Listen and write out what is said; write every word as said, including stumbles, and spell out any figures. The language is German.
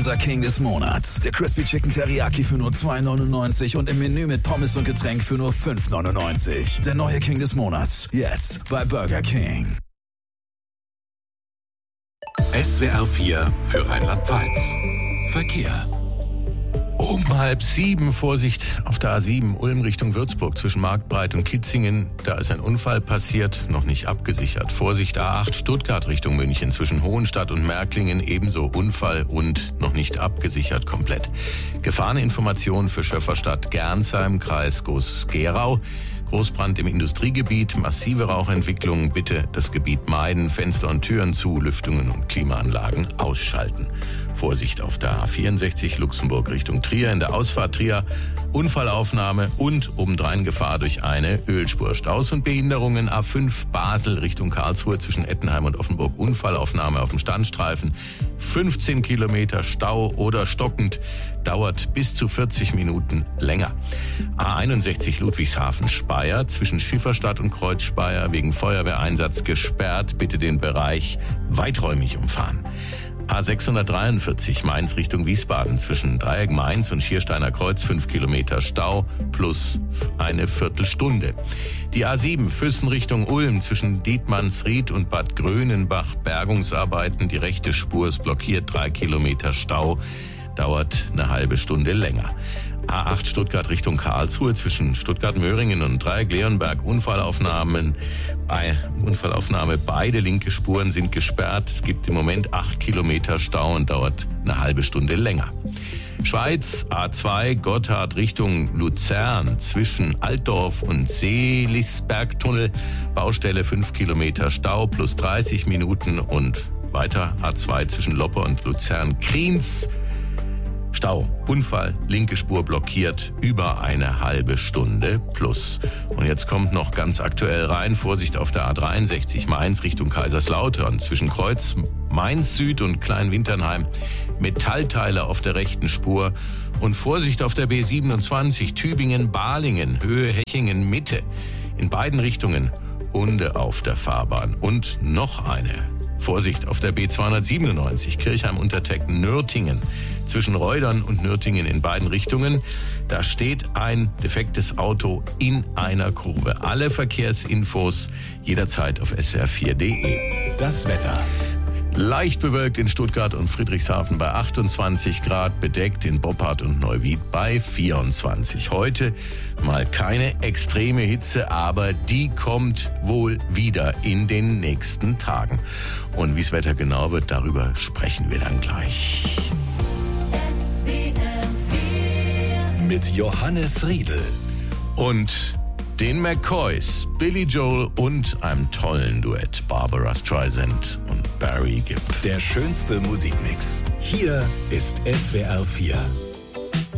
unser King des Monats. Der Crispy Chicken Teriyaki für nur zwei neunundneunzig und im Menü mit Pommes und Getränk für nur fünf neunundneunzig. Der neue King des Monats. Jetzt bei Burger King. S W R vier für Rheinland-Pfalz. Verkehr. Um halb sieben, Vorsicht auf der A sieben, Ulm Richtung Würzburg zwischen Marktbreit und Kitzingen. Da ist ein Unfall passiert, noch nicht abgesichert. Vorsicht A acht, Stuttgart Richtung München zwischen Hohenstadt und Märklingen. Ebenso Unfall und noch nicht abgesichert komplett. Gefahreninformation für Schöfferstadt Gernsheim, Kreis Groß-Gerau. Großbrand im Industriegebiet, massive Rauchentwicklung. Bitte das Gebiet meiden, Fenster und Türen zu, Lüftungen und Klimaanlagen ausschalten. Vorsicht auf der A vierundsechzig Luxemburg Richtung Trier, in der Ausfahrt Trier Unfallaufnahme und obendrein Gefahr durch eine Ölspur. Staus und Behinderungen. A fünf Basel Richtung Karlsruhe zwischen Ettenheim und Offenburg, Unfallaufnahme auf dem Standstreifen. fünfzehn Kilometer Stau oder stockend, dauert bis zu vierzig Minuten länger. A einundsechzig Ludwigshafen-Speyer zwischen Schifferstadt und Kreuzspeyer wegen Feuerwehreinsatz gesperrt. Bitte den Bereich weiträumig umfahren. A sechshundertdreiundvierzig Mainz Richtung Wiesbaden zwischen Dreieck Mainz und Schiersteiner Kreuz fünf Kilometer Stau plus eine Viertelstunde. Die A sieben Füssen Richtung Ulm zwischen Dietmannsried und Bad Grönenbach Bergungsarbeiten. Die rechte Spur ist blockiert, drei Kilometer Stau, dauert eine halbe Stunde länger. A acht Stuttgart Richtung Karlsruhe zwischen Stuttgart-Möhringen und Dreieck-Leonberg Unfallaufnahmen. Bei Unfallaufnahme beide linke Spuren sind gesperrt. Es gibt im Moment acht Kilometer Stau und dauert eine halbe Stunde länger. Schweiz A zwei Gotthard Richtung Luzern zwischen Altdorf und Seelisbergtunnel. Baustelle fünf Kilometer Stau plus dreißig Minuten und weiter A zwei zwischen Loppe und Luzern-Kriens. Stau, Unfall, linke Spur blockiert, über eine halbe Stunde plus. Und jetzt kommt noch ganz aktuell rein, Vorsicht auf der A dreiundsechzig Mainz Richtung Kaiserslautern zwischen Kreuz Mainz Süd und Kleinwinternheim. Metallteile auf der rechten Spur. Und Vorsicht auf der B siebenundzwanzig Tübingen-Balingen, Höhe Hechingen Mitte. In beiden Richtungen Hunde auf der Fahrbahn. Und noch eine. Vorsicht auf der B zweihundertsiebenundneunzig Kirchheim-Unterteck-Nürtingen zwischen Reudern und Nürtingen in beiden Richtungen. Da steht ein defektes Auto in einer Kurve. Alle Verkehrsinfos jederzeit auf S W R vier punkt de. Das Wetter. Leicht bewölkt in Stuttgart und Friedrichshafen bei achtundzwanzig Grad, bedeckt in Boppard und Neuwied bei vierundzwanzig. Heute mal keine extreme Hitze, aber die kommt wohl wieder in den nächsten Tagen. Und wie das Wetter genau wird, darüber sprechen wir dann gleich. Mit Johannes Riedl. Und den McCoys, Billy Joel und einem tollen Duett, Barbara Streisand und Barry Gibb. Der schönste Musikmix. Hier ist S W R vier.